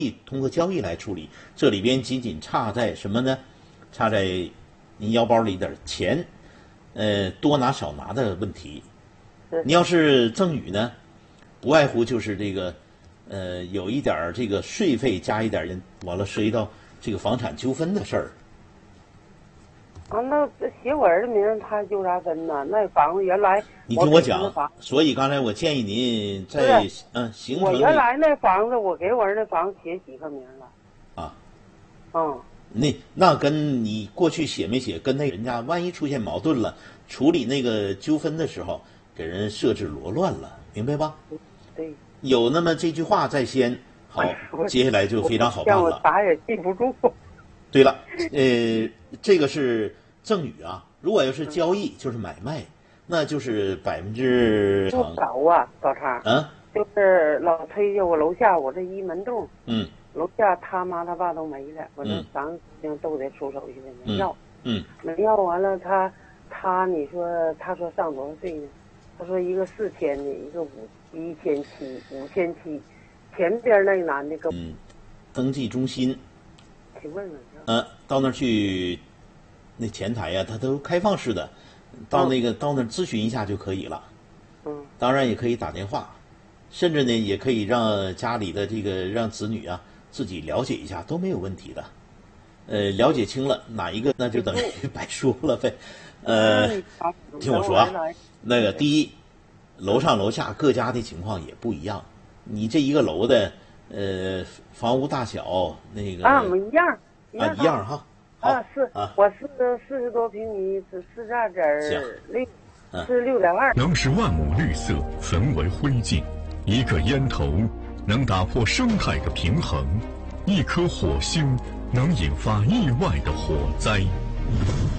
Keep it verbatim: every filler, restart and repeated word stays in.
通过交易来处理，这里边仅仅差在什么呢？差在您腰包里点钱，呃，多拿少拿的问题。你要是赠与呢，不外乎就是这个，呃，有一点这个税费加一点人，完了涉及到这个房产纠纷的事儿。 啊，那写我儿子名他纠啥纷呢？那房子原来你听我讲，所以刚才我建议您在嗯形成。 我原来那房子，我给我儿子房子写几个名了。 啊。 嗯。 那那跟你过去写没写，跟那人家万一出现矛盾了，处理那个纠纷的时候，给人设置罗乱了，明白吧？ 对。 有那么这句话在先，好，接下来就非常好办了。 我啥也记不住。 对了，呃，这个是赠与啊，如果要是交易，就是买卖，那就是百分之不少啊，老常。 嗯。 就是老推着我楼下，我这一门洞。 嗯。 楼下他妈他爸都没了，我这三个姑娘都得出手去的，没要。 嗯。 没要完了，他他你说他说上多少岁呢？他说一个四千的，一个五一千七，五千七。前边那男的跟嗯，登记中心。 去问问。 呃，到那儿去，那前台呀、啊，它都开放式的，到那个、嗯、到那儿咨询一下就可以了。 嗯。 当然也可以打电话，甚至呢也可以让家里的这个让子女啊自己了解一下，都没有问题的。呃，了解清了哪一个，那就等于白说了呗。呃，听我说啊，那个第一，楼上楼下各家的情况也不一样，你这一个楼的呃房屋大小那个啊，一样。 啊，一样哈。 啊，是啊，我是四十多平米，是四十二点六，是六点二。 能使万亩绿色焚为灰烬，一个烟头能打破生态的平衡，一颗火星能引发意外的火灾。